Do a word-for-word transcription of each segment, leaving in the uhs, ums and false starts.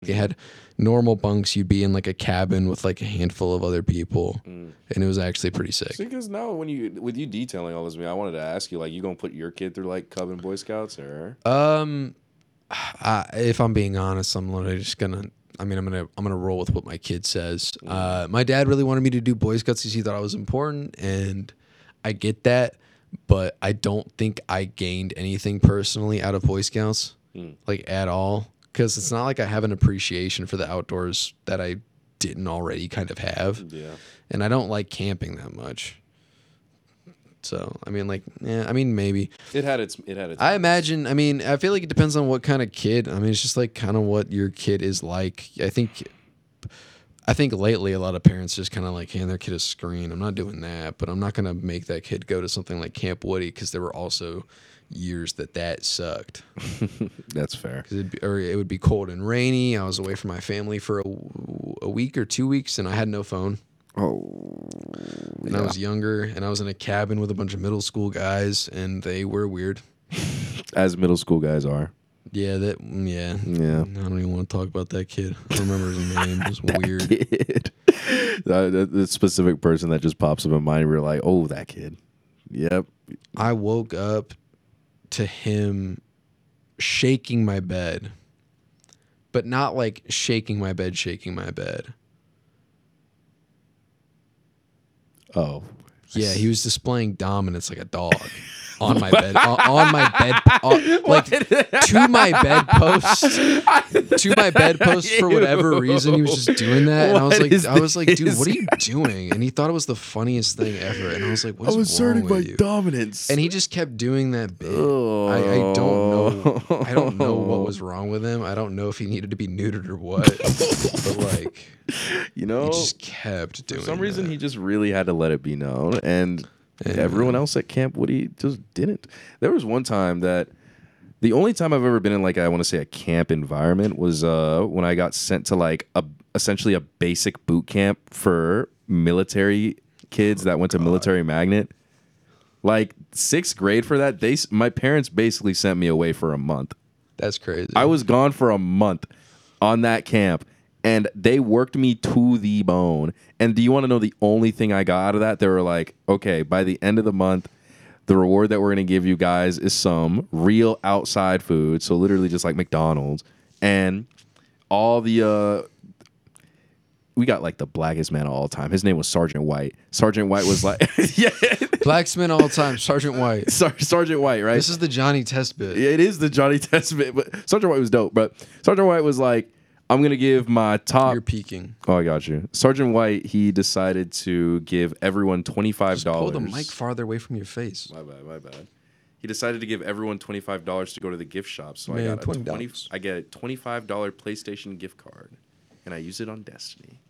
You had normal bunks. You'd be in like a cabin with like a handful of other people, Mm. and it was actually pretty sick. See, because now when you with you detailing all this, I wanted to ask you, like, you gonna put your kid through like Cub and Boy Scouts or? Um, I, if I'm being honest, I'm literally just gonna. I mean, I'm gonna I'm gonna roll with what my kid says. Uh, my dad really wanted me to do Boy Scouts because he thought I was important, and I get that, but I don't think I gained anything personally out of Boy Scouts, Mm. like at all. Because it's not like I have an appreciation for the outdoors that I didn't already kind of have, Yeah. and I don't like camping that much. So I mean, like, yeah, I mean, maybe. It had its. It had its. I imagine. I mean, I feel like it depends on what kind of kid. I mean, it's just like kind of what your kid is like. I think. I think lately a lot of parents just kind of like hand their kid a screen. I'm not doing that, but I'm not gonna make that kid go to something like Camp Woody because there were also years that that sucked. That's fair. Cause it'd be, or it would be cold and rainy. I was away from my family for a, a week or two weeks, and I had no phone. Oh. And I was younger, and I was in a cabin with a bunch of middle school guys, and they were weird. As middle school guys are. Yeah, that. Yeah, Yeah. I don't even want to talk about that kid. I don't remember his name. It was weird. Kid. the, the, the specific person that just pops up in mind, we're like, oh, that kid. Yep. I woke up to him shaking my bed, but not like shaking my bed, shaking my bed. Oh. Yeah, he was displaying dominance like a dog on my bed, on, on my bed, on, like to my bedpost, to my bedpost for whatever reason. He was just doing that, and I was What like, is I was like, dude, this? what are you doing? And he thought it was the funniest thing ever, and I was like, what I is was wrong asserting my with you? dominance. And he just kept doing that bit. I, I don't know. I don't know what was wrong with him. I don't know if he needed to be neutered or what. But like, you know, he just kept doing. for some reason, that. he just really had to let it be known, and Yeah. everyone else at Camp Woody just didn't. There was one time that the only time I've ever been in like I want to say a camp environment was uh, when I got sent to like a essentially a basic boot camp for military kids that went to military magnet. Like sixth grade for that, they my parents basically sent me away for a month. That's crazy. I was gone for a month on that camp, and they worked me to the bone. And do you want to know the only thing I got out of that? They were like, okay, by the end of the month, the reward that we're going to give you guys is some real outside food. So literally just like McDonald's. And all the, uh, we got like the blackest man of all time. His name was Sergeant White. Sergeant White was like, yeah. Blacksman all the time, Sergeant White. Sar- Sergeant White, right? This is the Johnny Test bit. It is the Johnny Test bit, but Sergeant White was dope. But Sergeant White was like, I'm gonna give my top. You're peeking. Oh, I got you. Sergeant White. He decided to give everyone twenty five Just dollars. pull the mic farther away from your face. My bad. My bad. He decided to give everyone twenty five dollars to go to the gift shop. So Man, I got a twenty twenty. dollars. I get a twenty five dollar PlayStation gift card, and I use it on Destiny.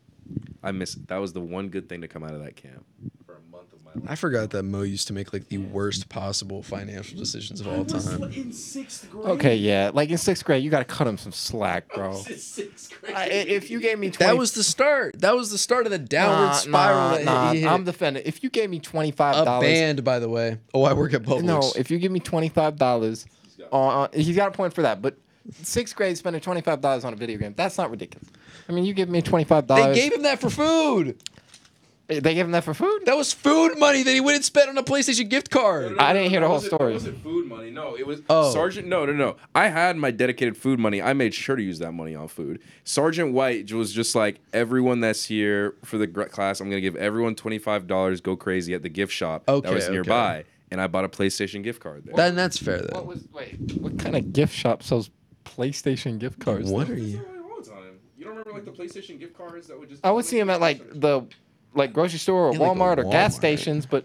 I miss it. That was the one good thing to come out of that camp for a month of my life. I forgot that Mo used to make like the worst possible financial decisions of all time. in sixth grade. Okay, yeah. Like in sixth grade, you got to cut him some slack, bro. Sixth grade. I, if you gave me twenty, That was the start. That was the start of the downward Nah, spiral. nah, that nah, he hit. I'm defending. If you gave me twenty five A dollars, band, by the way. Oh, I work at Publix. no. If you give me twenty five dollars, on he's got a point for that. But sixth grade spending twenty five dollars on a video game, that's not ridiculous. I mean, you give me twenty five they dollars. gave him that for food. They gave him that for food. That was food money that he went and spent on a PlayStation gift card. I didn't hear the It whole wasn't- story. It wasn't food money. No, it was Oh. Sergeant. No, no, no. I had my dedicated food money. I made sure to use that money on food. Sergeant White was just like, everyone that's here for the gr- class, I'm gonna give everyone twenty five dollars. Go crazy at the gift shop Okay, that was okay. nearby, and I bought a PlayStation gift card there. Then that's fair then. What was wait? What kind of gift shop sells PlayStation gift cards? What though? are you? All the time. You don't remember like the PlayStation gift cards that would just? I would see them at like the like grocery store or Yeah, like a Walmart or gas Walmart. stations, but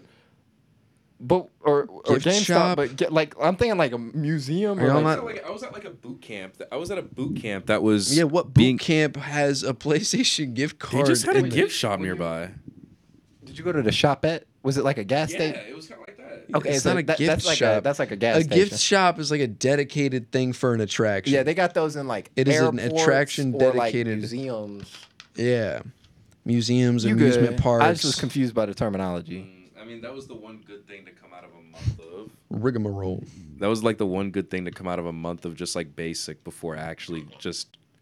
but or or Gift GameStop, shop? but get, like I'm thinking like a museum Are or y'all like, I was, not- at like, I was at like a boot camp. That, I was at a boot camp that was Yeah, what boot being. camp has a PlayStation gift They card? just had a in it? gift shop nearby. Did you go to the shopette? Was it like a gas station? it was kind of like that. Okay, It's so not a that- gift that's like shop. A, that's like a gas A station. gift shop is like a dedicated thing for an attraction. Yeah, they got those in like It is an airports attraction or, like, dedicated- museums. Yeah. Museums, You amusement good. parks. I just was confused by the terminology. I mean, that was the one good thing to come out of a month of. rigmarole. That was like the one good thing to come out of a month of just like basic before actually just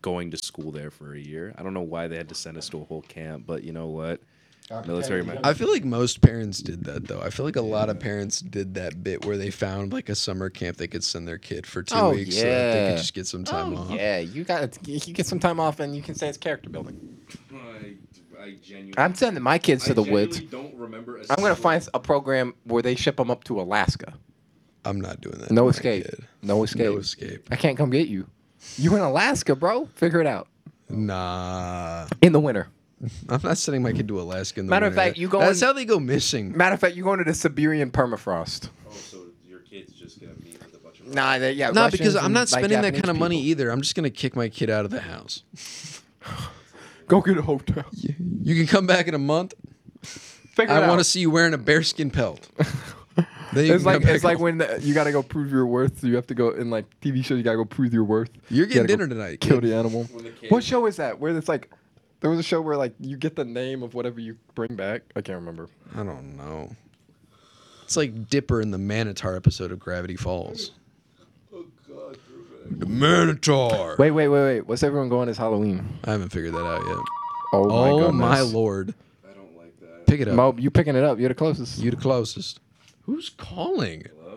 going to school there for a year. I don't know why they had to send us to a whole camp, but you know what? Military men. I feel like most parents did that though. I feel like a lot of parents did that bit where they found like a summer camp they could send their kid for two Oh, weeks so that they yeah. could just get some time Oh, off. yeah, you got you get some time off, and you can say it's character building. I, I genuinely. I'm sending my kids to the woods. Don't remember. I'm gonna find a program where they ship them up to Alaska. I'm not doing that. No to my escape. kid. No escape. No escape. I can't come get you. You in Alaska, bro? Figure it out. Nah. In the winter. I'm not sending my kid to Alaska in the Matter of winter. fact, you go That's in- how they go missing. Matter of fact, you're going to the Siberian permafrost. Oh, so your kid's just gonna meet with a bunch of. Nah, they, yeah. No, Russians because I'm and, not like, spending that Japanese kind of money people. either. I'm just gonna kick my kid out of the house. Go get a hotel. You can come back in a month. Figure I it want to out. see you wearing a bearskin pelt. Then you It's can like come back it's like home. when the, you gotta go prove your worth. So you have to go in like T V shows. You gotta go prove your worth. You're You getting gotta go dinner tonight. Kill kid. the animal. When the kid- What show is that? Where it's like there was a show where like you get the name of whatever you bring back. I can't remember. I don't know. It's like Dipper in the Manitar episode of Gravity Falls. Oh God. The Manitar. Wait, wait, wait, wait. What's everyone going as I Halloween? haven't figured that out yet. Oh my Oh goodness. my lord. I don't like that. Pick it up. Mo, you picking it up? You're the closest. You the closest. Who's calling? Hello.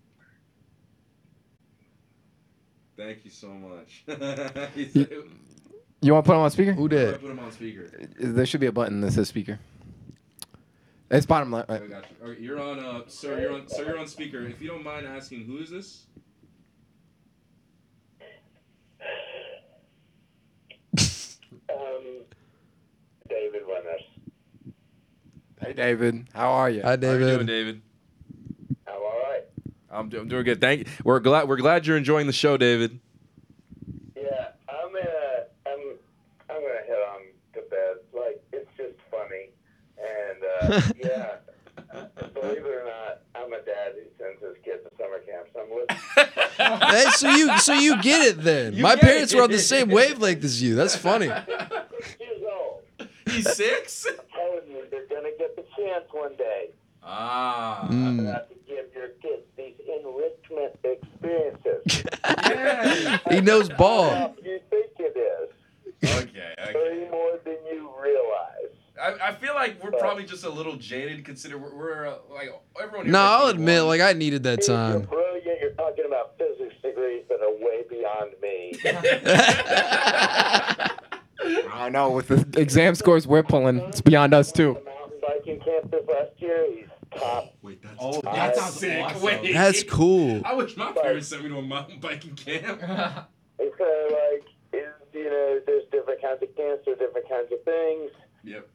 Thank you so much. You want to put him on speaker? Who I did? put him on speaker. There should be a button that says speaker. It's bottom left. I got you. All right, you're on, uh, sir. You're on, sir. You're on speaker. If you don't mind asking, who is this? Um, David Winners. Hey, David. How are you? Hi, How you David. doing, David? I'm all right. I'm, do- I'm doing good. Thank you. We're glad. We're glad you're enjoying the show, David. Yeah, I'm gonna, I'm, I'm gonna head on to bed. Like, it's just funny, and uh, yeah, believe it or not, I'm a dad who sends his kids to summer camps. I'm listening. Hey, so you so you get it then. You My get parents it. were on the same wavelength as you. That's funny. Six years old. He's six. Telling you, they're gonna get the chance one day. Ah. Mm. You have to give your kids these enrichment experiences. He knows ball. You think it is. Okay. Way more than you realize. I, I feel like we're probably just a little jaded. Consider we're, we're uh, like everyone. No, here's I'll like admit, twenty-one. like I needed that You're time. brilliant. You're talking about physics degrees that are way beyond me. I know. With the exam scores we're pulling, it's beyond us too. The mountain biking camp this last year, he's top. Wait, that's Oh, that's that sounds sick. awesome. Wait, That's cool. I wish my parents sent me to a mountain biking camp. It's kind of like, is, you know, there's different kinds of camps, there's different kinds of things. Yep.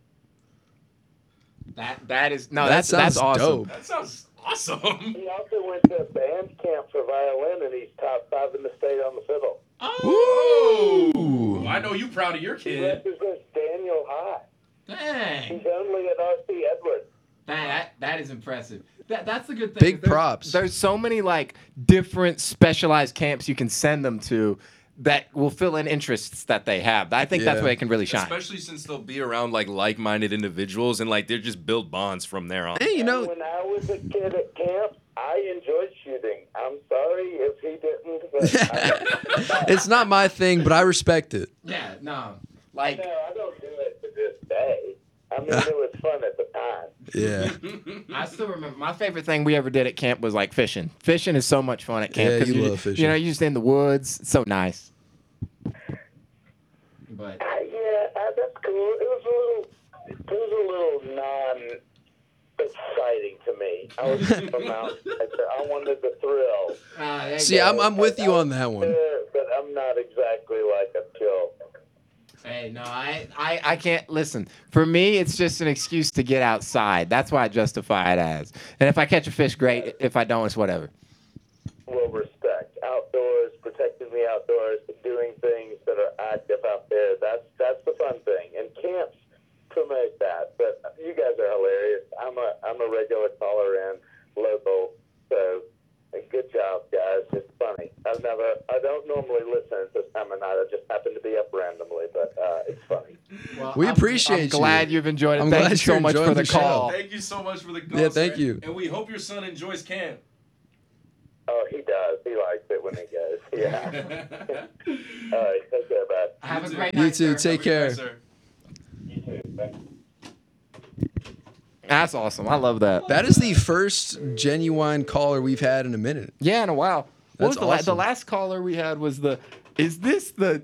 That that is no. That that's that's sounds awesome. dope. That sounds awesome. He also went to band camp for violin, and he's top five in the state on the fiddle. Oh. I know you proud of your He kid. represents Daniel High. Dang. He's only at R C Edwards. That, that that is impressive. That that's the good thing. Big There's- props. There's so many like different specialized camps you can send them to that will fill in interests that they have. I think that's Yeah. where they can really shine. Especially since they'll be around like like-minded individuals and like they just build bonds from there on. Hey, you know, When I was a kid at camp, I enjoyed shooting. I'm sorry if he didn't, but I, it's not my thing, but I respect it. Yeah, no. Like no, I don't do it to this day. I mean, it was fun at the time. Yeah. I still remember my favorite thing we ever did at camp was like fishing. Fishing is so much fun at camp. Yeah, 'cause you you love fishing. You know, you're just in the woods. It's so nice. But Uh, yeah, uh, that's cool. It was a little, it was a little non-exciting to me. I was from out, I wanted the thrill. uh, See, I'm I'm with you on that one. There, but I'm not exactly like a chill. Hey, no, I, I, I can't listen. For me, it's just an excuse to get outside. That's why I justify it as. And if I catch a fish, great. If I don't, it's whatever. Well, respect. Outdoors, protecting the outdoors, doing things that are active out there. That's that's the fun thing. And camps promote that. But you guys are hilarious. I'm a I'm a regular caller in, local. So good job, guys. It's funny. I've never I don't normally listen at this time of night. I just happen to be up randomly, but uh, it's funny. Well, We I'm- appreciate I'm you. glad you've enjoyed it. I'm Thank glad you so you're much for enjoying the the show. call. Thank you so much for the call. Yeah, thank sir. you. And we hope your son enjoys camp. Oh, he does. He likes it when he goes. Yeah. All right. Take care, bud. Have a great You night, too. sir. Take care. You too. Thanks. That's awesome. I love that. That is the first genuine caller we've had in a minute. Yeah, in a while. What That's was the, la- the awesome. last caller we had was the, is this the,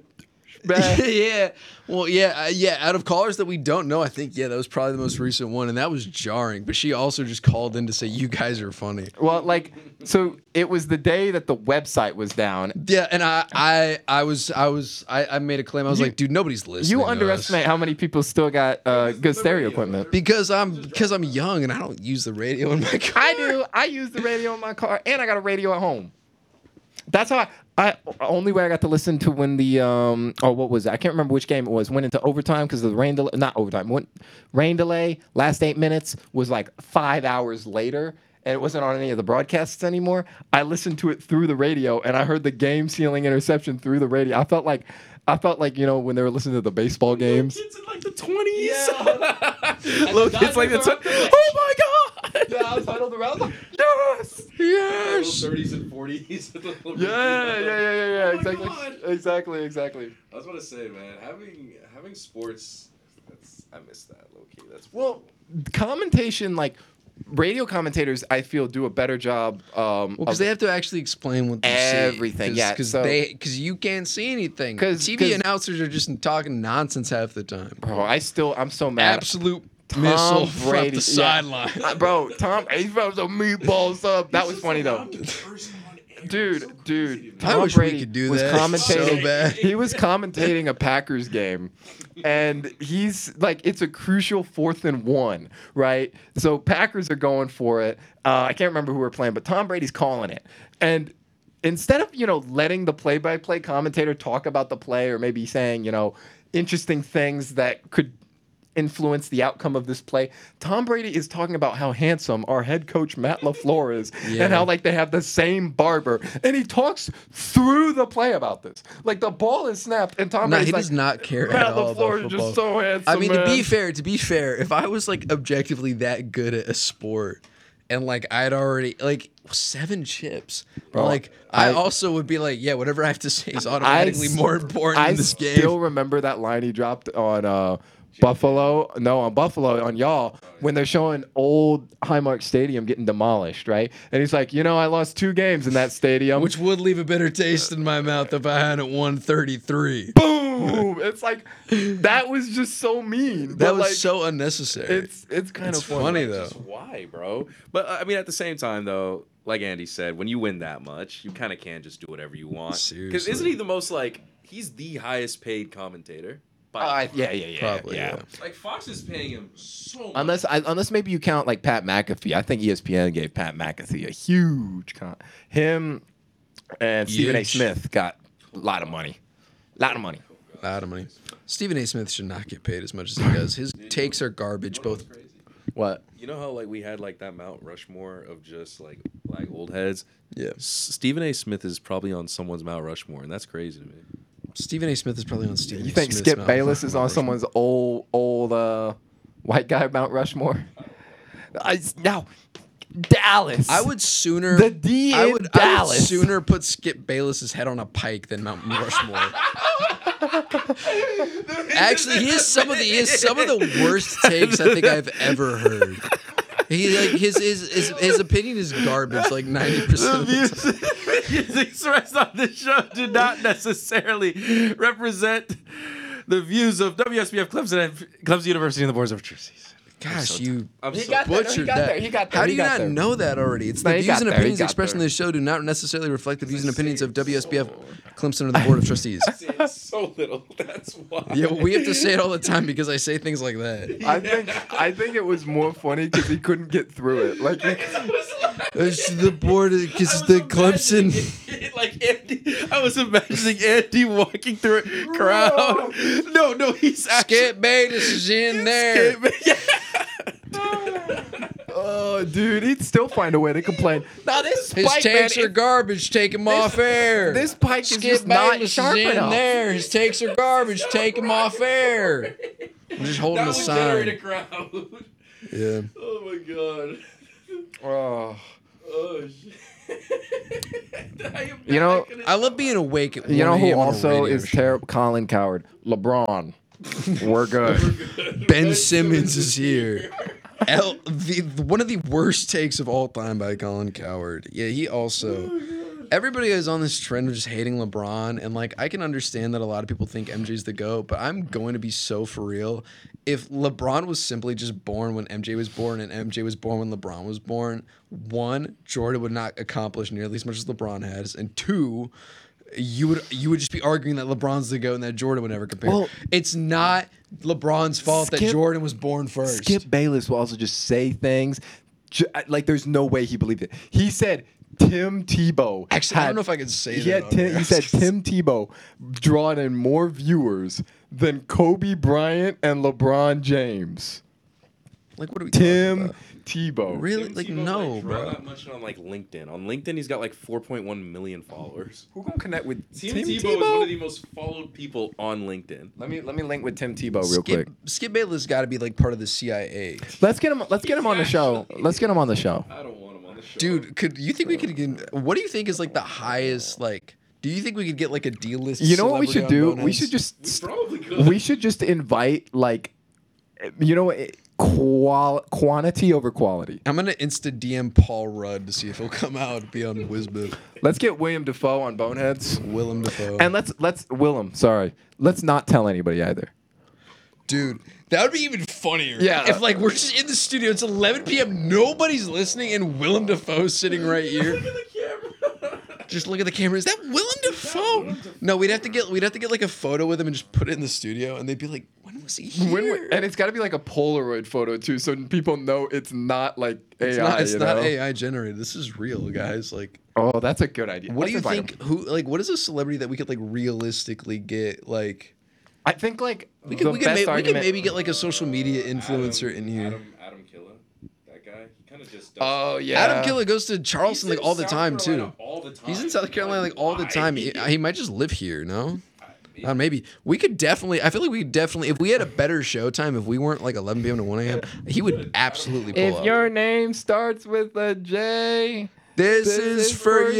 yeah. Well, yeah, uh, yeah. Out of callers that we don't know, I think yeah, that was probably the most recent one, and that was jarring. But she also just called in to say you guys are funny. well, like, so it was the day that the website was down. Yeah, and I, I, I was, I was, I, I made a claim. I was You- like, dude, nobody's listening. You to underestimate us. how many people still got uh, good stereo equipment. because I'm because I'm young and I don't use the radio in my car. I do. I use the radio in my car, and I got a radio at home. That's how I. I only way I got to listen to when the um oh what was it? I can't remember which game it was. Went into overtime because of the rain delay. Not overtime. Went rain delay. Last eight minutes was like five hours later, and it wasn't on any of the broadcasts anymore. I listened to it through the radio, and I heard the game sealing interception through the radio. I felt like. I felt like, you know, when they were listening to the baseball games. Kids in like the twenties. Yeah. Little kids like the tw- Oh my god. Yeah, I was huddled around. like, Yes, yes. thirties and forties. Yeah, yeah, yeah, yeah, yeah. Oh my exactly, God. exactly, exactly. I was about to say, man, having having sports, that's I miss that low key. That's Well, commentation, like radio commentators, I feel do a better job. Um, Well, because of- they have to actually explain what they Everything, see. yeah, Because so- they because you can't see anything. 'Cause- T V 'cause- announcers are just talking nonsense half the time. bro, I still, I'm so mad. Absolute Tom missile from Brady, the yeah. sideline. Uh, bro, Tom, he throws the meatballs up. That was funny though. Dude, dude, I Tom wish we Brady could do was that commentating. so bad. He was commentating a Packers game, and he's like, it's a crucial fourth and one, right? So Packers are going for it. Uh, I can't remember who we're playing, but Tom Brady's calling it, and instead of you know letting the play-by-play commentator talk about the play or maybe saying you know interesting things that could influence the outcome of this play. Tom Brady is talking about how handsome our head coach Matt LaFleur is Yeah. and how like they have the same barber. And he talks through the play about this. Like the ball is snapped and Tom No, Brady's he like, does not care Matt at all about LaFleur is football. just so handsome. I mean, to be man." fair, to be fair, if I was like objectively that good at a sport, and like I'd already like seven chips, Bro, like I, I- also would be like, yeah, whatever I have to say is automatically s- more important I in this game. still remember that line he dropped on uh, Buffalo. No, on Buffalo, on y'all, when they're showing old Highmark Stadium getting demolished, right? And he's like, you know, I lost two games in that stadium. Which would leave a bitter taste in my mouth if I hadn't won thirty-three. boom! It's like that was just so mean. That but, was like, so unnecessary. It's it's kind It's of funny. funny though. Just why, bro? But uh, I mean, at the same time, though, like Andy said, when you win that much, you kind of can just do whatever you want. Because Seriously. isn't he the most like he's the highest paid commentator? By Uh, yeah, yeah, yeah, Probably, yeah. yeah. like Fox is paying him so much. Unless I, unless maybe you count like Pat McAfee. I think E S P N gave Pat McAfee a huge con. Him and Stephen A. Huge. Smith got a lot of money. A lot of money. A lot of money. Stephen A. Smith should not get paid as much as he does. His takes are garbage. Both. What? You know how like we had like that Mount Rushmore of just like like old heads. Yeah. S- Stephen A. Smith is probably on someone's Mount Rushmore, and that's crazy to me. Stephen A. Smith is probably on Stephen. You A. think Smith's Skip Mount Bayless is on Rushmore. someone's old old uh, white guy Mount Rushmore? I, now, Dallas. I would sooner. The D I in would, I would Dallas. sooner put Skip Bayless's head on a pike than Mount Rushmore. Actually, he has some of the he has some of the worst takes I think I've ever heard. He like his his his, his opinion is garbage like ninety percent of the time. views expressed on this show do not necessarily represent the views of W S B F Clemson and Clemson University and the boards of trustees. Gosh, you I'm He so got there, no, he butchered got that. there, he got there, How do he you got not there. know that already? It's No, the he views got and there, he opinions got expressed in there. this show do not necessarily reflect the views and opinions of W S B F Clemson or the Board of Trustees. saying so little. That's why. Yeah, we have to say it all the time because I say things like that. I think I think it was more funny because he couldn't get through it. Like, It's the board because the Clemson. like Andy, I was imagining Andy walking through a crowd. No, no, he's actually. Skip Bayless is in there. Yeah. oh, dude, he'd still find a way to complain. Now this His spike, takes man, are garbage. Take him off air. this pike is Skip just not Bayless sharp is in enough. there. His takes are garbage. Take him off air. I'm just holding That a would generate a sign. crowd. Yeah. Oh my god. Oh. Oh shit. You know, I love being awake at you know one a who m on a also radio is show. terrible? Colin Coward. LeBron. We're good. Ben Simmons is here. L, the, one of the worst takes of all time by Colin Coward. Yeah, he also. Everybody is on this trend of just hating LeBron, and like I can understand that a lot of people think M J's the GOAT, but I'm going to be so for real. If LeBron was simply just born when M J was born and M J was born when LeBron was born, one, Jordan would not accomplish nearly as much as LeBron has, and two, you would you would just be arguing that LeBron's the GOAT and that Jordan would never compare. Well, it's not LeBron's fault that Skip- Jordan was born first. Skip Bayless will also just say things ju- like there's no way he believed it. He said Tim Tebow. Actually, I had- don't know if I can say he that. had on Tim, here. he said Tim Tebow drawn in more viewers than Kobe Bryant and LeBron James. Like, what are we talking Tim about? Tebow. Really? Tim Like, Tebow no, might draw bro. Not much on like LinkedIn. On LinkedIn, he's got like four point one million followers. Who gonna connect with Tim, Tim, Tebow, Tebow? is one of the most followed people on LinkedIn. Let me let me link with Tim Tebow real Skip, quick. Skip Bayless got to be like part of the C I A. Let's get him. Let's get him on the show. Let's get him on the show. I don't want him on the show. Dude, could you think we could get? What do you think is like the highest? Like, do you think we could get like a D list? You know what we should do? We should we just probably could. we should just invite like, you know, qual quantity over quality. I'm gonna insta D M Paul Rudd to see if he'll come out and be on Wizbit. Let's get William Defoe on Boneheads, Willem Dafoe. and let's let's Willem. Sorry, let's not tell anybody either. Dude, that would be even funnier. Yeah. If like we're just in the studio, it's eleven p.m. Nobody's listening, and Willem Dafoe's sitting right here. Just look at the camera. Is that Willem Dafoe? No, we'd have to get we'd have to get like a photo with him and just put it in the studio, and they'd be like, "When was he here?" When we- and it's got to be like a Polaroid photo too, so people know it's not like A I. it's not, it's you not know? A I generated. This is real, guys. Like, Oh, that's a good idea. what Let's do you invite think? him. Who like what is a celebrity that we could like realistically get? Like, I think like we could the we could, best may- we could argument. maybe get like a social media influencer in here. Adam, Adam Killa, that guy. He kind of just. Does Oh yeah, Adam Killer goes to Charleston He's like in all the South time Carolina too. All the time. He's in South Carolina like all the why? time. He, he might just live here, no? Uh, maybe we could definitely. I feel like we could definitely, if we had a better show time, if we weren't like eleven p.m. to one a.m., he would absolutely pull If up. your name starts with a J, this, this is, is for for you.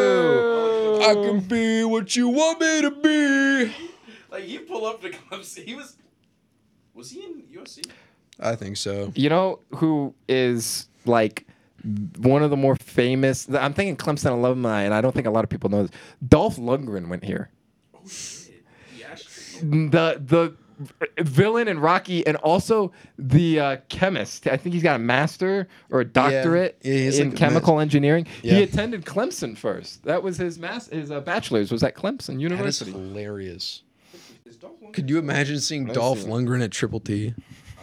you. I can be what you want me to be. Like he pull up to Clemson. He was. Was he in U S C? I think so. you know who is like one of the more famous? I'm thinking Clemson alumni, and I don't think a lot of people know this. Dolph Lundgren went here. Oh shit. He actually. The the villain in Rocky, and also the uh, chemist. I think he's got a master or a doctorate Yeah, he has, in like, a chemical engineering. Yeah. He attended Clemson first. That was his mas- his uh, bachelor's was at Clemson That is University. hilarious. Is Dolph Lundgren- Could you imagine seeing I Dolph see. Lundgren at Triple T?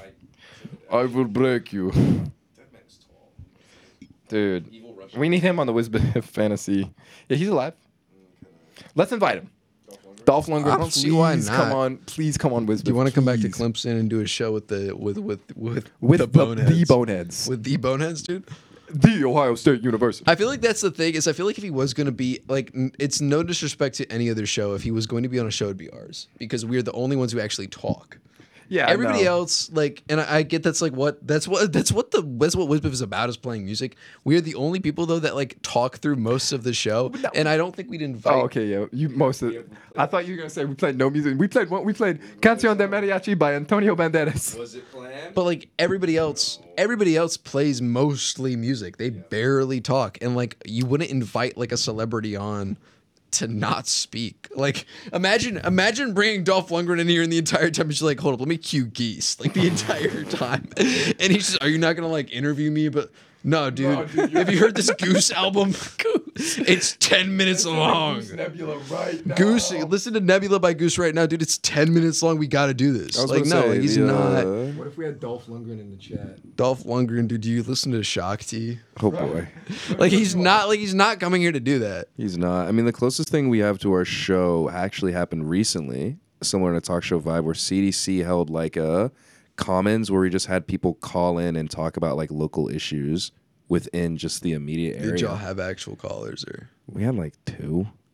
I, I will break you, that man is tall. dude. Evil Russian. We need him on the Wizbit fantasy. Yeah, he's alive. Let's invite him. Dolph Lundgren. I don't see why please not. Come on, please come on, Wizbit. Do you want to come back to please. Clemson and do a show with the with with with, with the the, boneheads? the boneheads? With the boneheads, dude. the Ohio State University. I feel like that's the thing is I feel like if he was going to be like n- it's no disrespect to any other show, if he was going to be on a show, it'd be ours because we're the only ones who actually talk. Yeah, Everybody no. else, like, and I, I get that's like what that's what that's what the that's what Wizbip is about is playing music. We're the only people though that like talk through most of the show, and I don't think we'd invite. Oh, okay, yeah. You most of. I thought you were gonna say we played no music. We played one. We played Canción de Mariachi by Antonio Banderas. Was it planned? But like everybody else, everybody else plays mostly music. They barely talk, and like you wouldn't invite like a celebrity on to not speak. Like imagine, imagine bringing Dolph Lundgren in here, and the entire time he's just like, "Hold up, let me cue Geese." Like the entire time, and he's just, "Are you not gonna like interview me?" But no, dude. No, dude, have you heard this Goose album? It's ten minutes long. Nebula right now. Goose, listen to Nebula by Goose right now, dude. It's ten minutes long. We got to do this. I was Like gonna no, say, like, he's the, not. uh, What if we had Dolph Lundgren in the chat? Dolph Lundgren, dude, do you listen to Shakti? Oh boy. Like he's not like he's not coming here to do that. He's not. I mean, the closest thing we have to our show actually happened recently, similar to a talk show vibe, where C D C held like a commons where we just had people call in and talk about like local issues within just the immediate area. Did y'all have actual callers or? We had like two.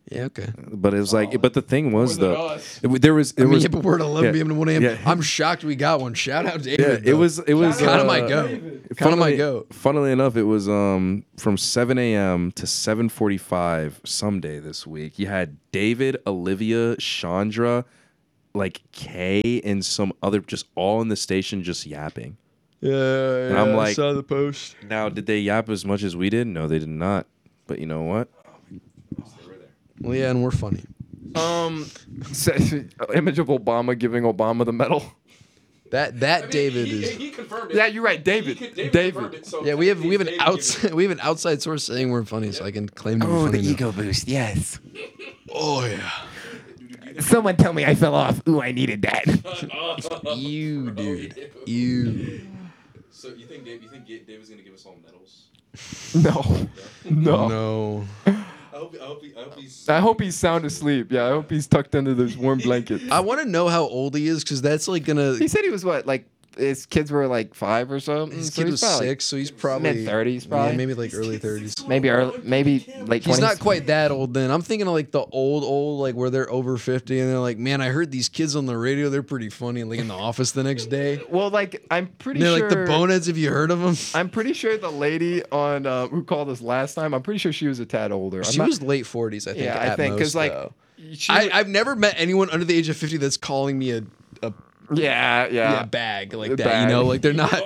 Yeah, okay. But it was like, but the thing was More than though, us. it, there was, it I mean, was, yeah, but we're at eleven yeah, p.m. to one a.m. yeah. I'm shocked we got one. Shout out David. yeah, it though. was, it was kind of uh, my go. Kind of Funnily, my go. funnily enough, it was um from seven a.m. to seven forty-five someday this week. You had David, Olivia, Chandra, like Kay, and some other, just all in the station just yapping. Yeah, yeah. And I'm I like- saw the post. Now, did they yap as much as we did? No, they did not. But you know what? Well, yeah, and we're funny. Um, image of Obama giving Obama the medal. That that David is. He confirmed it. Yeah, you're right, David. He could- David David. confirmed it, so Yeah, we have we have an David outside we have an outside source saying we're funny, so I can claim to be Oh, funny. the now. ego boost. Yes. Oh yeah. Someone tell me I fell off. Ooh, I needed that. You dude. You. So you think Dave, you think David's gonna give us all medals? No. No. No. I hope, I hope, he, I hope he's. I hope he's sound asleep. Yeah, I hope he's tucked under this warm blanket. I want to know how old he is because that's like gonna. He said he was what, like his kids were like five or something. His So kid he's was probably, six, so he's probably mid-thirties, probably. Yeah, maybe like early thirties. maybe early, maybe late He's twenties. not quite that old then. I'm thinking of like the old, old, like where they're over fifty and they're like, man, I heard these kids on the radio. They're pretty funny. Like in the office the next day. Well, like I'm pretty And they're sure. like the boneheads. Have you heard of them? I'm pretty sure the lady on uh, who called us last time. I'm pretty sure she was a tad older. I'm She not- was late forties, I think. Yeah, I at think most, because like. though. She, I, I've never met anyone under the age of fifty that's calling me a, a yeah, yeah. yeah, bag like A that. bag. You know, like they're not.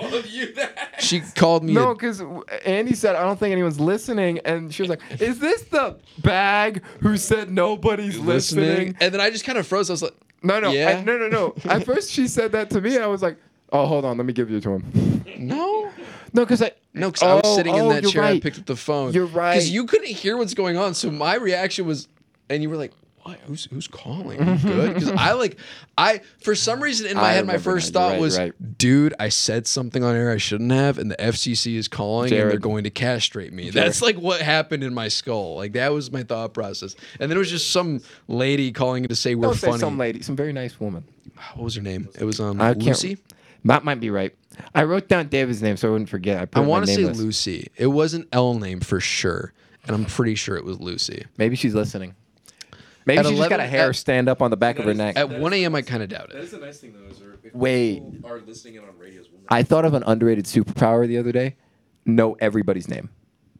She called me. No, a, because Andy said, I don't think anyone's listening. And she was like, is this the bag who said nobody's listening? and then I just kind of froze. I was like, No, no, Yeah. I, no, no, no. At first she said that to me, and I was like, oh, hold on, let me give you to him. no. No, because I. No, because I was Oh, sitting in oh, that you're chair. I right. picked up the phone. You're right. Because you couldn't hear what's going on. So my reaction was, and you were like, what? Who's who's calling? You good? Because I like, I for some reason in my I head, my remember first now. You're thought right, was, you're right. dude, I said something on air I shouldn't have, and the F C C is calling, and they're Jared. going to castrate me. That's like what happened in my skull. Like that was my thought process. And then it was just some lady calling to say we're Don't say funny. some lady, some very nice woman. What was her name? It was um I can't- Lucy. That might be right. I wrote down David's name so I wouldn't forget. I, put I it in my want to name say list. Lucy. It was an L name for sure, and I'm pretty sure it was Lucy. Maybe she's listening. Maybe At she just got a eleven hair at- stand up on the back of her neck. At one a.m., I kind of doubt That it. is the nice thing though, is there, if Wait. people are listening in on radios. We'll I thought of an underrated superpower the other day. Know everybody's name.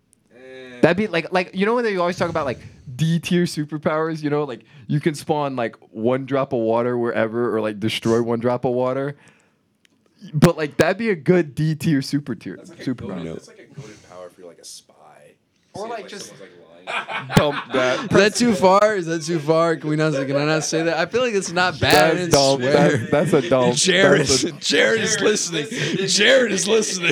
Eh, That'd be like, like you know when they always talk about like D tier superpowers. You know, like you can spawn like one drop of water wherever, or like destroy one drop of water. But like that'd be a good D tier super tier It's like a superpower. goated- It's like a goaded power if you're like a spy. Or See, like just- someone's, like, lying. Dump that. Is that too far? Is that too far? Can we not? Can I not say that? I feel like it's not bad. That's It's dumb. swear. That's, that's a dumb. Jared, that's is, a- Jared is listening. Jared is listening.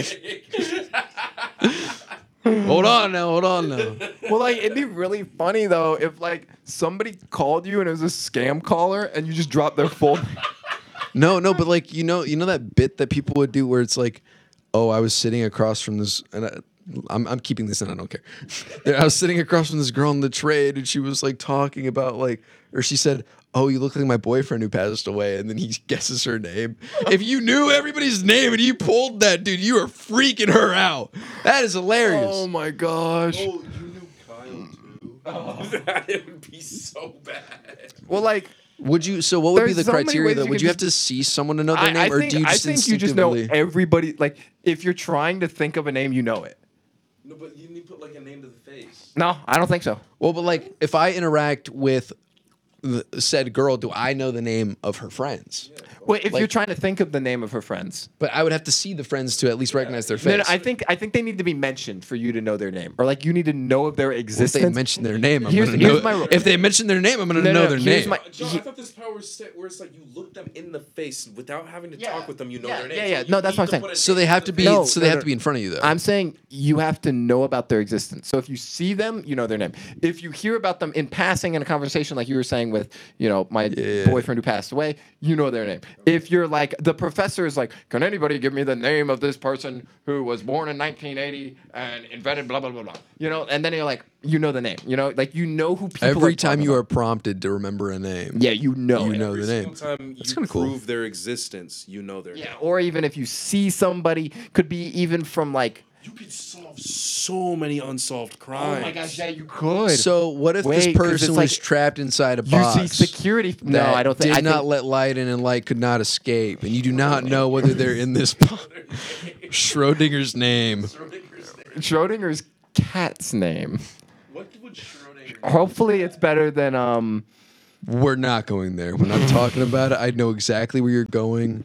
Hold on now. Hold on now. Well, like it'd be really funny though if like somebody called you and it was a scam caller and you just dropped their full. No, no, but like you know, you know that bit that people would do where it's like, oh, I was sitting across from this, and I, I'm I'm keeping this in. I don't care. I was sitting across from this girl in the trade, and she was like talking about like, or she said, "Oh, you look like my boyfriend who passed away," and then he guesses her name. If you knew everybody's name and you pulled that, dude, you are freaking her out. That is hilarious. Oh my gosh. Oh, you knew Kyle too. That would be so bad. Well, like. Would you? So, what would be There's the so many criteria? ways Though, you would can you have just- to see someone to know their I, name, I or think, do you I just think you just know instinctively- everybody. Like, if you're trying to think of a name, you know it. No, but you need to put like a name to the face. No, I don't think so. Well, but like, if I interact with the said girl, do I know the name of her friends? Well, if Like- you're trying to think of the name of her friends, But I would have to see the friends to at least recognize their face. no, no, I think I think they need to be mentioned for you to know their name, or like you need to know of their if they existence. mention their name, I'm Here's- gonna here's know. my- if they mention their name, I'm gonna No, no, know no, their here's name. my- John, I thought this power was set where it's like you look them in the face without having to Yeah, talk with them. You know yeah, their name. yeah, So yeah. you No, that's need what I'm to saying. put a so name they have to to the be. face. No, so they no, have no. to be in front of you, though. I'm saying you have to know about their existence. So if you see them, you know their name. If you hear about them in passing in a conversation, like you were saying with, you know, my Yeah. boyfriend who passed away, you know their name. If you're like the professor is like, can anybody give me the name of this person who was born in nineteen eighty and invented blah blah blah blah? You know, and then you're like, you know the name. You know, like you know who people. Every are time talking you are about. prompted to remember a name, Yeah, you know. You it. know Every the name. single time That's you kinda cool. prove their existence, you know their Yeah, name. or even if you see somebody, could be even from like You could solve so many unsolved crimes. Oh my gosh, yeah, you could. So what if Wait, this 'cause person it's was like- trapped inside a you box? see security. No, that I don't think. Did I not think, let light in, and light could not escape, and you do not know whether they're in this box. Schrodinger's name. Schrodinger's cat's name. What would Schrodinger? Hopefully, it's better than um. We're not going there. We're not talking about it. I know exactly where you're going.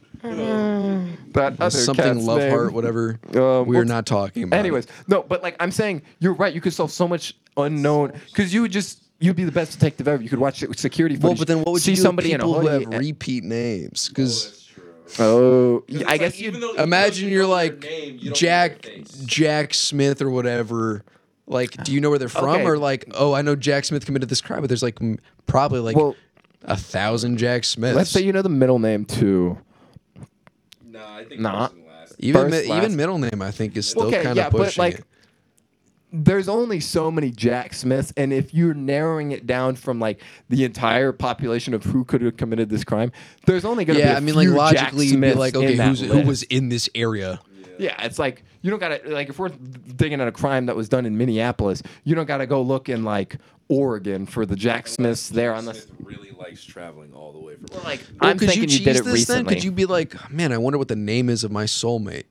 That other Something cat's love name. heart, whatever. Uh, We're well, not talking about. Anyways, it. no, but like I'm saying, you're right. You could solve so much unknown because you would just you'd be the best detective ever. You could watch it- security footage. Well, but then what would see you do somebody with people in a who hoodie? have repeat names? Because oh, yeah, I guess you. imagine you're like Jack Jack Smith or whatever. Like, do you know where they're from? Okay. Or like, oh, I know Jack Smith committed this crime, but there's like m- probably like Well, a thousand Jack Smiths. let's say you know the middle name too. Nah, I think Nah. first and last. even first, mi- last- even middle name, I think, is still Okay, kind yeah, of but, pushing like, it. There's only so many Jack Smiths, and if you're narrowing it down from like the entire population of who could have committed this crime, there's only going to be Yeah, a I mean, like few Jack logically, you'd be Smiths like, in okay, that who's, who list. was in this area? Yeah, it's like you don't gotta like if we're digging at a crime that was done in Minneapolis, you don't gotta go look in like Oregon for the Jack Smiths there unless Smith really likes traveling all the way from. like Well, I'm could thinking you you, did cheese it this recently. then? Could you be like, man, I wonder what the name is of my soulmate?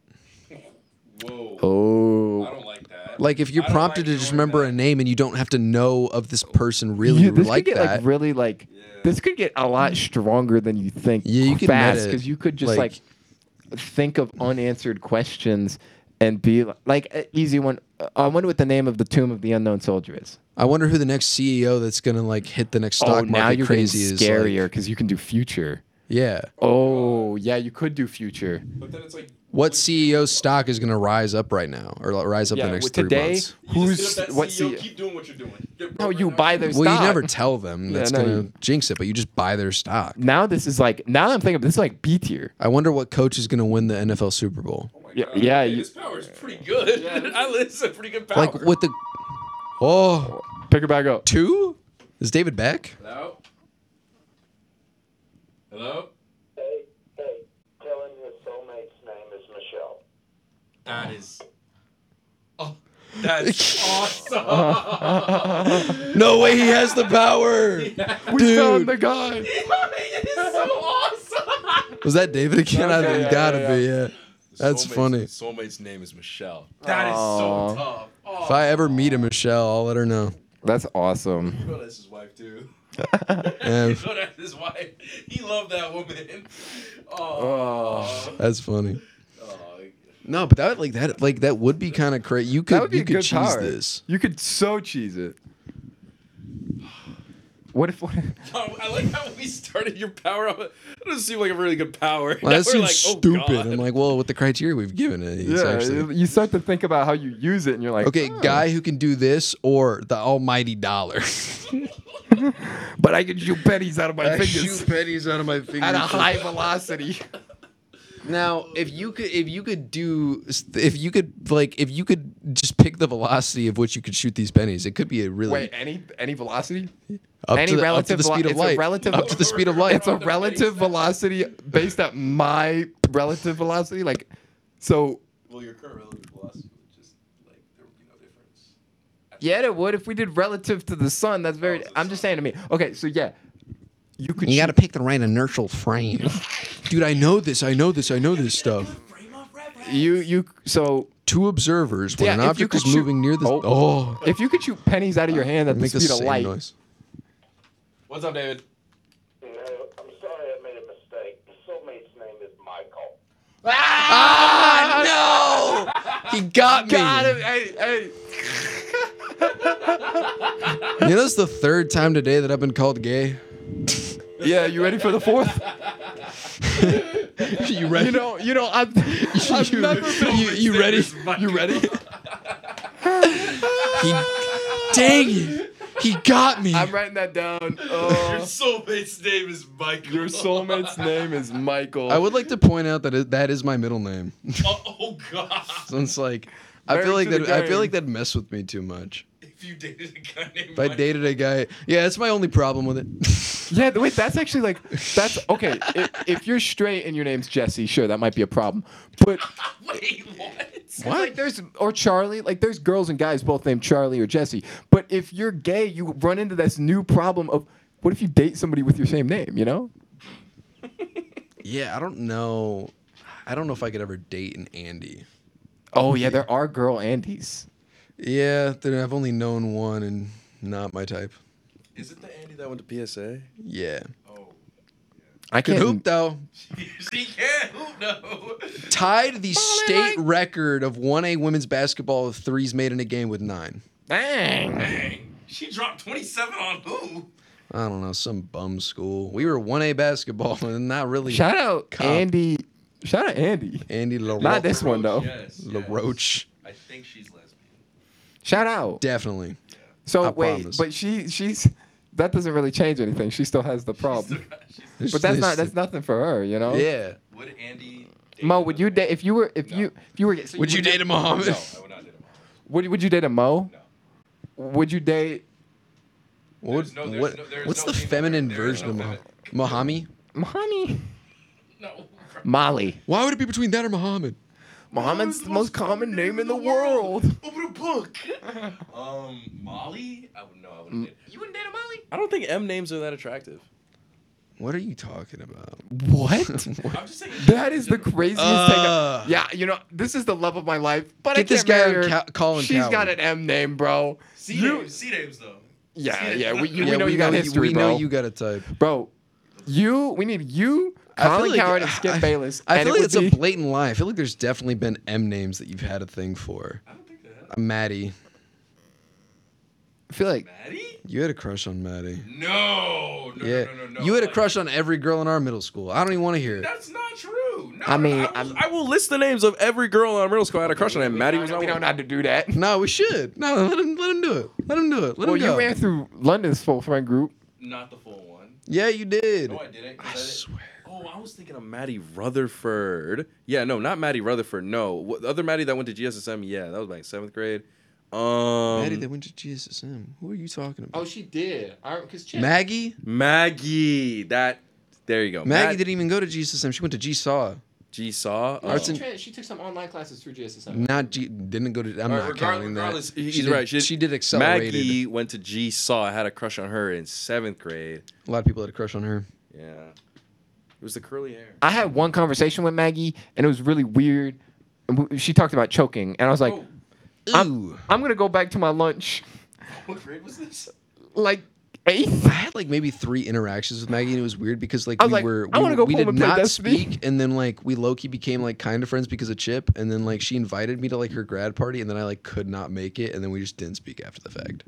Whoa. oh, I don't like that. Like, if you're I don't prompted like to just doing remember that. a name and you don't have to know of this person really You- this like could get that. like really like this could get a lot stronger than you think. Yeah, you could fast meta it, because you could just like- like, think of unanswered questions and be li- like an easy one. Uh, I wonder what the name of the Tomb of the Unknown Soldier is. I wonder who the next C E O that's gonna like hit the next stock oh, market now you're getting crazy is. scarier Like, because you can do future. yeah. Oh, yeah, you could do future. But then it's like What C E O stock is gonna rise up right now, or like, rise up Yeah, the next with three today, months? you just who's hit up that what C E O, C E O? keep doing what you're doing. Get No, broke you right buy now. their Well, stock. you never tell them. Yeah, That's no, gonna you- jinx it, but you just buy their stock. Now this is like now that I'm thinking of this is like B tier. I wonder what coach is gonna win the N F L Super Bowl. Oh my Yeah, God. yeah, Hey, you- this power is pretty good. I listen, pretty good power. Like with the oh Pick her back up. two is David Beck? Hello. Hello. Hey, hey, tell him your soulmate's name is Michelle. That is. Oh, that's awesome. No way, he has the power. We Dude. found the guy. It's so awesome. Was that David again? I Okay, think yeah, gotta yeah, be. Yeah, that's Soulmate's- funny. Soulmate's name is Michelle. That is Aw. so tough. Oh, If I ever meet a Michelle, I'll let her know. That's awesome. you know that's his wife too. Yeah, You know that's his wife. He loved that woman. Oh. Oh. that's funny. Oh. No, but that like that like that would be kind of crazy. You could That would be you a could good cheese power. this. You could so cheese it. What if? What if Oh, I like how we started your power up. It doesn't seem like a really good power. Well, Now that we're seems like, oh, stupid. God. I'm like, well, with the criteria we've given it, it's yeah, actually you start to think about how you use it, and you're like, okay. oh. Guy who can do this or the almighty dollar. But I can shoot pennies out of my I fingers shoot pennies out of my fingers at a high velocity. Now, if you could, if you could do, if you could, like, if you could just pick the velocity of which you could shoot these pennies, it could be a really Wait, any any velocity? up, any to the, up to relative the speed velo- of it's a light. relative- up to the speed of light. It's a relative velocity based at my relative velocity. Like, so Well, your current relative velocity would just like there would be no difference. yeah, it would if we did relative to the sun. That's very. Oh, to the I'm just saying to me. Okay, so yeah, you could. You got to shoot- pick the right inertial frame, dude. I know this. I know this. I know this stuff. You you so Two observers when Yeah, an if you object could is shoot- moving near the. Oh. Oh, if you could shoot pennies out of your hand at the make the speed of same light. noise. What's up, David? No, I'm sorry I made a mistake. The soulmate's name is Michael. Ah, no! He got me. Got him. Hey, hey. You know, it's the third time today that I've been called gay. Yeah, you ready for the fourth? You ready? You know, you know, I've, I've You- never been. you, you ready? You ready? He, dang it! He got me. I'm writing that down. Your Uh, soulmate's name is Michael. your soulmate's name is Michael. I would like to point out that it, that is my middle name. Oh, oh God. So it's like I Married feel like to that. the I feel game. like that mess with me too much. If If you dated a guy named If I Michael. dated a guy, yeah, that's my only problem with it. Yeah, wait, that's actually like that's okay. If, if you're straight and your name's Jesse, sure, that might be a problem. But Wait, what? What? like there's or Charlie, like there's girls and guys both named Charlie or Jesse. But if you're gay, you run into this new problem of what if you date somebody with your same name, you know? Yeah, I don't know. I don't know if I could ever date an Andy. Oh yeah, there are girl Andys. Yeah, then I've only known one and not my type. Is it the Andy that went to P S A? Yeah. Oh. I Good can't hoop though. She can't. Who no? Tied the state record of one A women's basketball of threes made in a game with nine. Dang. Dang. She dropped twenty-seven on who? I don't know, some bum school. We were one A basketball and not really. Shout out Cop. Andy. Shout out Andy. Andy LaRoche. Not this one though. Yes. yes. LaRoche. I think she's lesbian. Shout out. Definitely. So I wait, promise. but she she's that doesn't really change anything. She still has the problem. She's, But that's not that's nothing for her, you know. Yeah. would Andy? date Mo, would you another date if you were if No. you if you were so Would you date a Muhammad? man? No, I would not date him. Would would you date a Mo? No. Would you date What, would- There's no- there's what- no- there's what's no the female feminine there. There is version of no Muhammad? feminine. Muhammad? Muhammad? No. Molly. Why would it be between that or Muhammad? Muhammad's the most common name in the world. Open a book. um, Molly? I would know. I wouldn't date. You wouldn't date a Molly? I don't think M names are that attractive. What are you talking about? What? I'm just saying. That is the craziest Uh. thing. I- yeah, you know, this is the love of my life. But I Get this can't guy marry on her. Ca- Colin She's Coward. got an M name, bro. C You- names. C names though. Yeah, C names. yeah, we- you- Yeah, know you got know history, we bro. know you got a type. Bro, you. We need you, I feel Colin like- Coward, and Skip I- Bayless. I and feel it like would it's a be- blatant lie. I feel like there's definitely been M names that you've had a thing for. I don't think that. Uh, Maddie. I feel like Maddie? You had a crush on Maddie. No. No. Yeah. No. No. No. no. You had a Like, crush on every girl in our middle school. I don't even want to hear it. That's not true. No, I mean, I I'm- was, I will list the names of every girl in our middle school I had a crush on, and Maddie was we not don't one. have to do that. No, we should. No, let him, let him do it. Let him do it. Let Well, him you go. ran through London's full friend group. not the full one. Yeah, you did. No, I didn't. 'cause I I didn't- swear. Oh, I was thinking of Maddie Rutherford. Yeah, no, not Maddie Rutherford. No, Wh- the other Maddie that went to G S S M. Yeah, that was back in seventh grade. Um, Maddie that went to G S S M. Who are you talking about? Oh, she did. Because Maggie? Maggie. That. There you go. Maggie Mag- didn't even go to G S S M. She went to G S A W. G Saw. Oh. Arts Oh. and- she took some online classes through G S S M. Not G. Didn't go to. I'm All not right, regard- counting regardless, that. he's she did, right. She, She did accelerated. Maggie went to G Saw. I had a crush on her in seventh grade. A lot of people had a crush on her. Yeah, it was the curly hair. I had one conversation with Maggie, and it was really weird. And w- She talked about choking, and I was like, Oh, I'm, Ooh. I'm going to go back to my lunch. what grade was this? Like, eighth? I had like maybe three interactions with Maggie, and it was weird because like I was we like, were I we, wanna go we home did and play not Destiny. speak, and then like we low key became like kind of friends because of Chip, and then like she invited me to like her grad party, and then I like could not make it, and then we just didn't speak after the fact.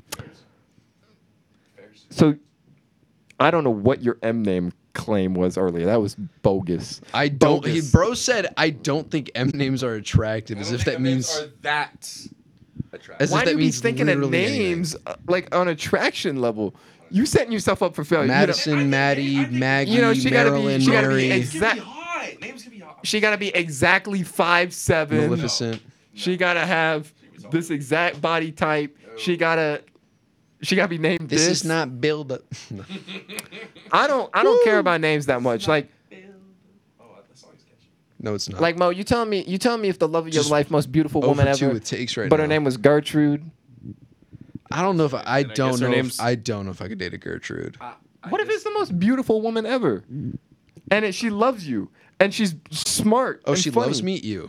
So, I don't know what your M name claim was earlier. That was bogus. I don't. He, Bogus. bro said I don't think M names are attractive, I as don't if think that the names means. are that attractive. As if Why that do you be means thinking of literally anything. names uh, like on attraction level? You setting yourself up for failure. You know- Madison, I think- Maddie, I think- Maggie, You know, she gotta be- Marilyn, she gotta be Mary, Names can exact- be hot. Names can be hot. She got to be exactly five seven. Maleficent. She got to have this exact body type. She got to she got to be named This, this. is not build up. I don't I don't care about names that much. Like Oh, that song's catchy. No, it's not. like Mo, you telling me you telling me if the love of your Just life most beautiful over woman two ever, with takes right but now. her name was Gertrude. I don't know if I, I Then I don't guess her know. If, name's- I don't know if I could date a Gertrude. I, I What if guess- it's the most beautiful woman ever, and it, she loves you, and she's smart? Oh, and she funny. loves me. You.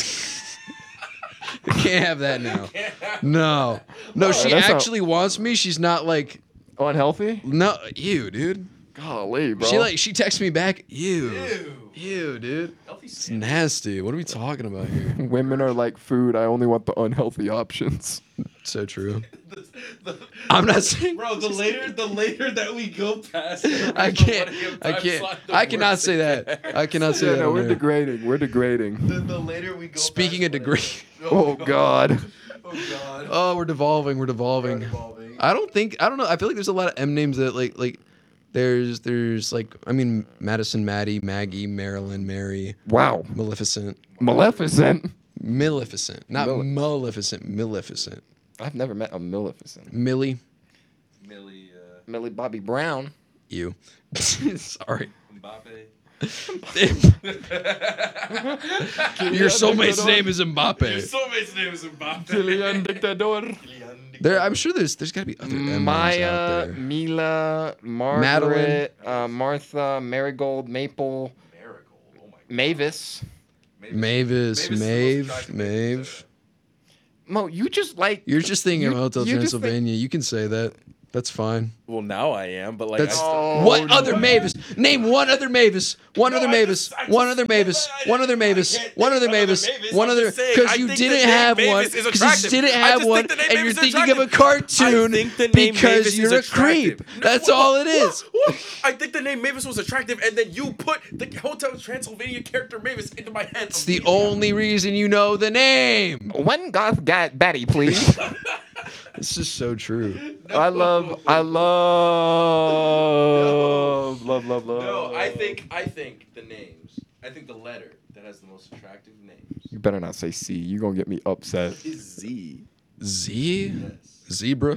I can't have that now. No, no. She that's not- actually wants me. She's not like Unhealthy? no. You, dude. Golly, bro. She like she texts me back. You. Ew. You, dude. Healthy It's skin. nasty. What are we talking about here? Women are like food. I only want the unhealthy options. So true. The- the- I'm not saying. Bro, the later the later that we go past, I can't. I can't. I cannot say that. I cannot say Yeah, that. no, on we're air. degrading. We're degrading. The, the later we go. Speaking of past, degree. Oh God. Oh god. Oh, we're devolving. We're devolving. Evolving. I don't think. I don't know. I feel like there's a lot of M names that like like. There's there's like I mean Madison, Maddie, Maggie, Marilyn, Mary, Wow. Maleficent, Maleficent. Maleficent, not Male- Maleficent, Maleficent. I've never met a Maleficent. Millie. Millie, uh, Millie Bobby Brown. You. Sorry. Mbappe. Your soulmate's name is Your Mbappe. soulmate's name is Mbappe. Kylian Dictador. There, I'm sure there's there's got to be other Emmas out Maya, there. Mila, Margaret, uh, Martha, Marigold, Maple, Marigold. Oh my God. Mavis. Mavis, is the most Maeve, attractive name to Maeve. say. Mo, you just like. You're just thinking You- of Hotel you just think- Transylvania. You can say that. That's fine. Well, now I am, but like, That's I, Oh, what no. other Mavis? Name one other Mavis. One No, other I Mavis. just- I One just- other Mavis. I- One other I Mavis. can't One think other of another Mavis. Mavis. One I'm other just saying, because I you think the didn't name have Mavis one. is Because you attractive. didn't I have just one, think the name and you're Mavis is thinking of a attractive. cartoon I think the name because Mavis you're is a creep. attractive. That's No, all it is. what? I think the name Mavis was attractive, and then you put the Hotel Transylvania character Mavis into my head. It's the only reason you know the name. When goth got Betty, please. This is so true. I love, I love, love, love, love. No, I think I think the names. I think the letter that has the most attractive names You better not say C. You're going to get me upset. is Z. Z? Yes. Zebra?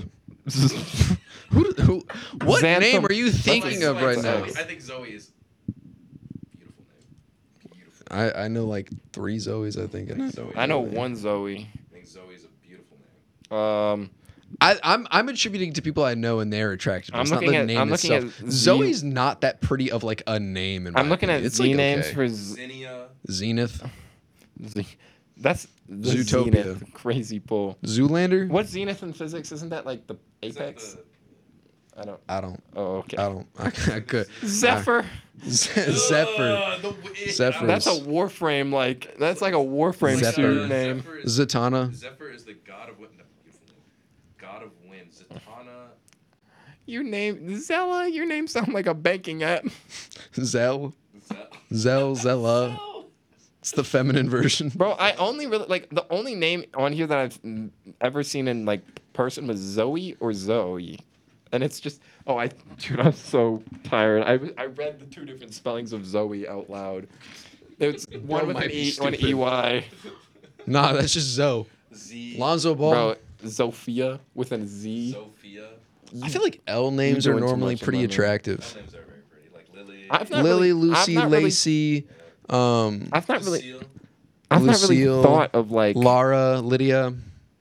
who, who, what Xanthem. name are you Like- thinking of like right now? Zoe. I think Zoe is a beautiful name. Beautiful. I, I know like three Zoes, I think. And I know, I know one Zoe. I think Zoe is a beautiful name. Um, I, I'm I'm attributing to people I know and they're attractive. I'm It's not looking the at- name I'm looking itself. at Z- Zoe's not that pretty of like a name. In I'm my looking opinion. at It's Z like, names okay. for Z. Zinnia. Zenith, Z. That's the Zootopia. Zenith. Crazy pull. Zoolander. What's Zenith in physics? Isn't that like the Is that apex? the- I don't. I don't. Oh, okay. I don't. I, I could. Zephyr. Zephyr. Uh, the w- Zephyr. That's a Warframe. Like that's like a Warframe Zephyr. suit name. Zephyr is, Zatanna. Zephyr is the god of wind. No, beautiful name. God of wind. Zatanna. You name Zella. Your name sound like a banking app. Zell. Ze- Zell. Zella. It's the feminine version. Bro, I only really like the only name on here that I've mm, ever seen in like person was Zoe or Zoe, and it's just oh I dude I'm so tired. I I read the two different spellings of Zoe out loud. It's one with might an be E, one stupid. E Y. Nah, that's just Zoe. Z. Lonzo Ball. Bro, Sophia with a Z. Sophia. I feel like L names are doing too normally much in pretty my name. attractive. All names are very pretty. Like Lily. I've not Lily, really, Lucy, I've not really- Lacey, um, I've not really, Lucille. I've not really Lucille, thought of like. Lara, Lydia.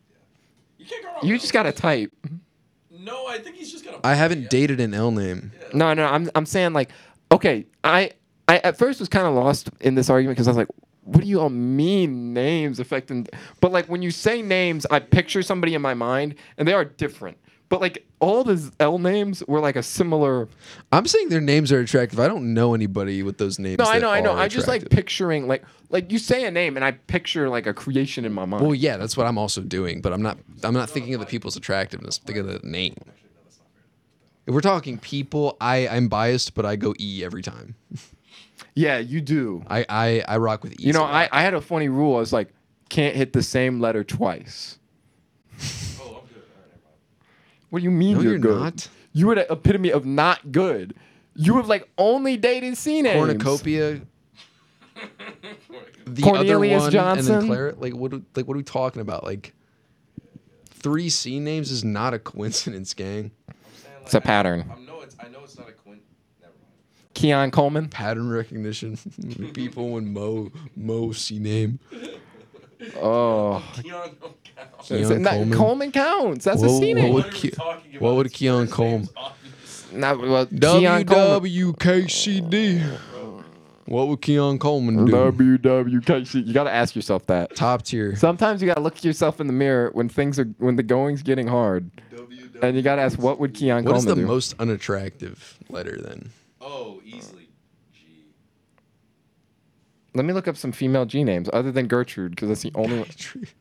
You can't go wrong. You with just L. gotta type. No, I think he's just got a. I haven't dated an L name. No, no, I'm I'm saying like, okay, I I at first was kind of lost in this argument because I was like, what do you all mean names affecting? But like when you say names, I picture somebody in my mind, and they are different. But like all the L names were like a similar. I'm saying their names are attractive. I don't know anybody with those names. No, I that know, I know. are I just like attractive. picturing like like you say a name, and I picture like a creation in my mind. Well, yeah, that's what I'm also doing, but I'm not. I'm not thinking of the people's attractiveness. I'm thinking of the name. If we're talking people, I I'm biased, but I go E every time. Yeah, you do. I I, I rock with E. You know, I, I had a funny rule. I was like, can't hit the same letter twice. Oh, I'm good. All right, never mind. What do you mean No, you're, you're good? not. You were the epitome of not good. You have like only dated C names. Cornucopia. The Cornelius other one Johnson? and then Claret. Like what? do- Like what are we talking about? Like three C names is not a coincidence, gang. I'm saying, like, It's a I- pattern. I know it's. I know it's not a quint. Never mind. Keon Coleman. Pattern recognition. People when Mo Mo C name. Oh, Keon don't count. Keon So- not- Coleman. Coleman counts. That's Whoa, a C whoa, name. what- What are we Ke- talking about? what would His Keon first name's Coleman- obvious. Not, well, W Keon Coleman. W K C D. What would Keon Coleman do? W W K C. You got to ask yourself that. Top tier. Sometimes you got to look at yourself in the mirror when things are when the going's getting hard, and you got to ask what would Keon What is Coleman the do? most unattractive letter then? Oh, easily. G. Let me look up some female G names other than Gertrude because that's the only one.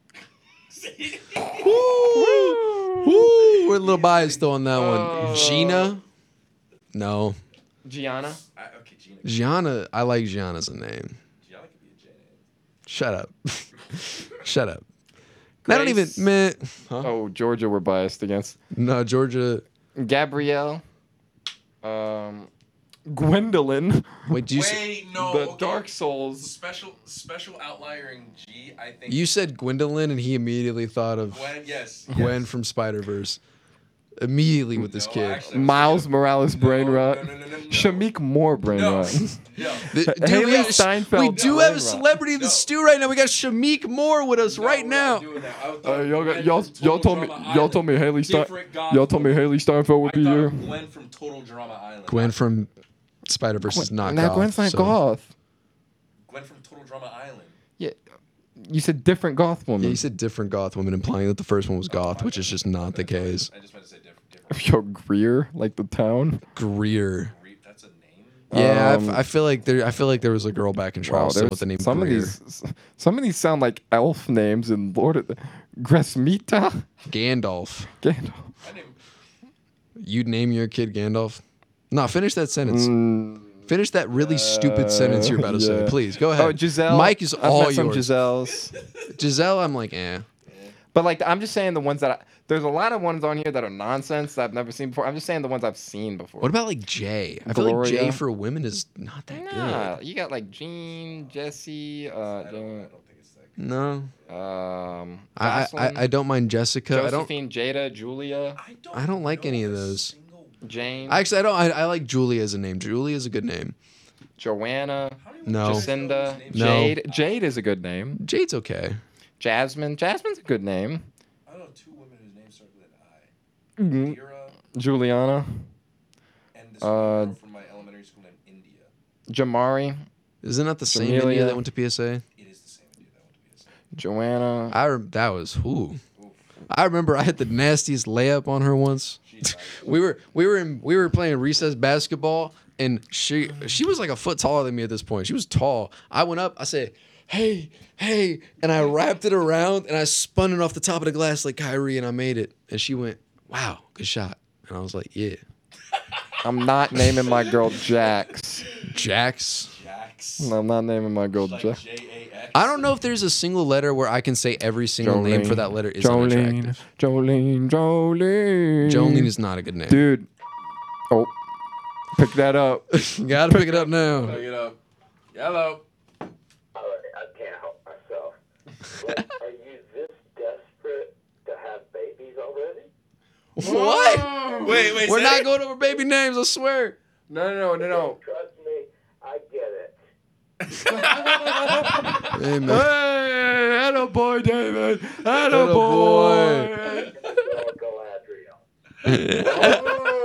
Woo! Woo! We're a little biased though on that one. Oh. Gina? No. Gianna. I, okay, Gina. Gianna, I like Gianna as a name. Gianna could be a J name. Shut up. Shut up. I don't even. Grace. Meh. Huh? Oh, Georgia, we're biased against. No, Georgia. Gabrielle. Um, Gwendolyn. Wait, do you s- Wait, no. the okay. Dark Souls. Special special outliering G. I think. you said Gwendolyn, and he immediately thought of Gwen. Yes. Gwen yes. from Spider Verse. Immediately with this No, kid. actually, I was Miles thinking- Morales brain No, rot. no, no, no, no, no. Shamik Moore brain No. rot. No. The- dude, Haley we, got- Steinfeld we do brain have a rot. celebrity in the No. stew right now. We got Shamik Moore with us No, right we're now. not doing that. I thought Uh, y'all, got, Gwen y'all, from y'all Total told me, Drama y'all Island. told me Haley Stein, Different goth y'all told me woman. Haley Steinfeld would I be thought here. Gwen from Total Drama Island. Gwen from Spider Verse is not Nah, goth, Gwen's not so- goth. Gwen from Total Drama Island. Yeah, you said different goth woman. Yeah, you said different goth woman, implying that the first one was goth, which is just not the case. I just meant to say different. different. Yo, Greer, like the town. Greer. Re- That's a name. Yeah, I f- Um, I feel like there. I feel like there was a girl back in Wow, Charleston there's with the name some Greer. of these. Some of these sound like elf names in Lord of the Gresmita. Gandalf. Gandalf. I name. You'd name your kid Gandalf? No, finish that sentence. Mm, Finish that really stupid sentence you're about to say. yeah. Please go ahead. Oh, Giselle. Mike is I've all met some yours. Giselles. Giselle, I'm like, eh. But like, I'm just saying the ones that I, there's a lot of ones on here that are nonsense that I've never seen before. I'm just saying the ones I've seen before. What about like Jay? I feel like Jay Gloria? for women is not that Nah, good. you got like Jean, Jesse, uh, I don't, I don't think it's that good. No, um, I, I Jocelyn, I don't mind Jessica. I don't. Josephine, Jada, Julia, I don't. I don't like know any of a those. single- Jane, Actually, I don't. I, I like Julie as a name. Julie is a good name. Joanna, How do you No. just know Jacinda, those names? No. Jade. Jade is a good name. Jade's okay. Jasmine, Jasmine's a good name. I know two women whose names start with an I. Mhm. Vera Juliana, and this Uh, girl from my elementary school named India. Jamari, Isn't that the same India Jamelia. that went to P S A? It is the same India that went to P S A. Joanna. I rem- that was who. Oof. I remember I had the nastiest layup on her once. She's not- We were we were in we were playing recess basketball, and she she was like a foot taller than me at this point. She was tall. I went up. I said, "Hey, hey," and I wrapped it around and I spun it off the top of the glass like Kyrie, and I made it. And she went, "Wow, good shot." And I was like, "Yeah, I'm not naming my girl Jax. Jax." Jax. I'm not naming my girl Like Jax. J A X. I don't know if there's a single letter where I can say every single name for that letter is Jolene, unattractive. Jolene, Jolene. Jolene is not a good name. Dude. Oh. Pick that up. You gotta pick it up now. Pick it up. Yellow. All right, I can't help myself. Look, are you this desperate to have babies already? What? Wait, wait. We're say not it. going over baby names, I swear. No, no, no, no, Trust me, I get it. Hey, man. Hey, hello, boy, David. Hello, Atta boy. Galadriel.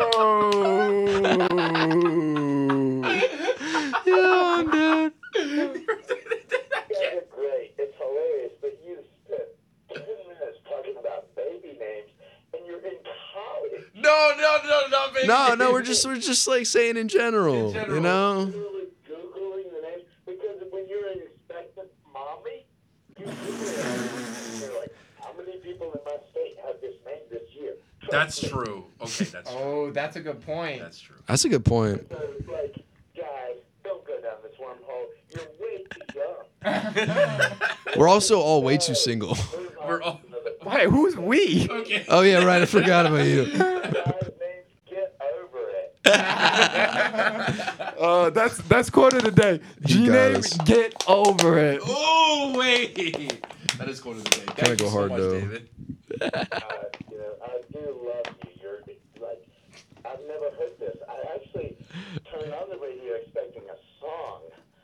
Yeah, dude. You guys are great. It's hilarious, but you spent ten minutes talking about baby names, and you're in college. No, no, no, no, baby. No, no, we're just we're just like saying in general, In general. you know. Literally Googling the names because when you're an expectant mommy, you Google it. And you're like, how many people in my state have this name this year? Trust That's me. true. Okay, that's true. Oh, that's a good point. That's true. That's a good point. So it's like, guys, don't go down this wormhole. You're way too young. We're also all way too single. Move on We're all- to another Wait, who's we? Okay. Oh yeah, right. I forgot about you. Guys, names, get over it. Uh, that's that's quote of the day. G got name, us. get over it. Oh wait. That is going to the day. Thank Kinda you go so hard, much, though. David. Uh, you know, I do love you. You're like, I've never heard this. I actually turned on the radio expecting a song.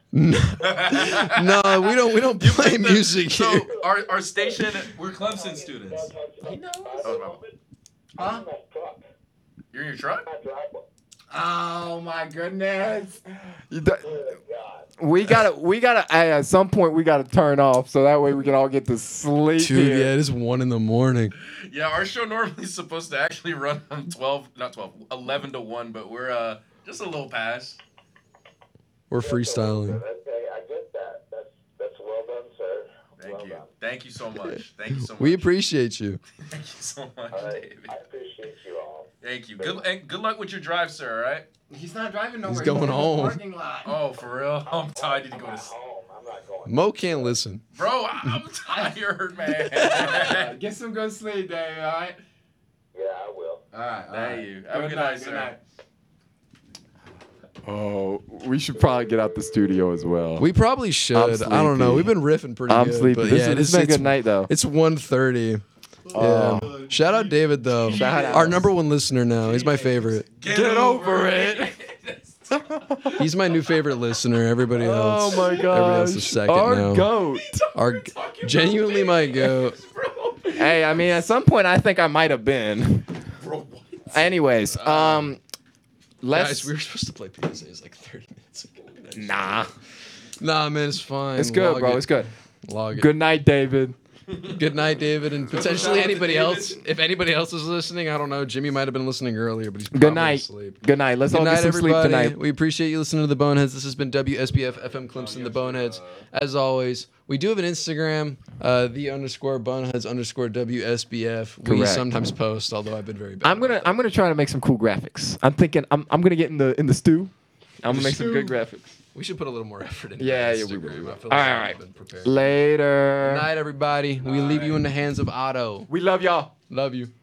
No, we don't. We don't play music So here. our our station, we're Clemson students. He knows. Oh, I'm in my truck. You're in your truck? I drive one. Oh my goodness. Good God. We gotta, we gotta. Hey, at some point, we gotta turn off so that way we can all get to sleep. Dude, here. yeah, it is one in the morning. Yeah, our show normally is supposed to actually run from twelve, not twelve, eleven to one, but we're uh just a little past. We're freestyling. Okay, I get that. That's that's well done, sir. Thank well you. done. Thank you so much. Thank you so much. We appreciate you. Thank you so much, All right, David. I appreciate you all. Thank you. Good and good luck with your drive, sir, all right? He's not driving nowhere. He's going in the home. Parking lot. Oh, for real? I'm tired to I'm go to not s- home. I'm not going. Mo can't listen. Bro, I'm tired, Uh, man. Get some good sleep, Dave. All right. Yeah, I will. All right. All Thank right. you. Have a Good good night. night, Good sir. night. Oh, we should probably get out the studio as well. We probably should. I don't know. sleepy. We've been riffing pretty I'm good. sleepy. But This yeah, is- it this is- has been a it's- good night, though. It's one thirty. Yeah. Shout out David though. Shout out. Our number one listener now. He's my favorite. Get, Get over it. He's my new favorite listener. Everybody Oh else. my Everybody else is gosh. second Our now. goat. Our genuinely my goat. Hey, I mean, at some point, I think I might have been. Bro, what? Anyways, um, let's. Guys, we were supposed to play P S As like thirty minutes ago. Nah, Nah, man, it's fine. it's good, Log bro. it. It's good. Log it. Good night, David. Good night, David, and potentially shout out to anybody David. else. If anybody else is listening, I don't know. Jimmy might have been listening earlier, but he's Good probably night. asleep. Good night. Let's Good all night, get some sleep everybody. tonight. We appreciate you listening to the Boneheads. This has been W S B F F M Clemson, the Boneheads. As always, we do have an Instagram, uh, the underscore Boneheads underscore W S B F. We Correct. sometimes post, although I've been very bad. I'm gonna I'm gonna try to make some cool graphics. I'm thinking I'm I'm gonna get in the in the stew. I'm gonna make some good graphics. We should put a little more effort into Yeah, the yeah, we Instagram. will, we will. I feel All like right, I've all right. been prepared. Later. Good night, everybody. We leave you in the hands of Otto. We love y'all. Love you.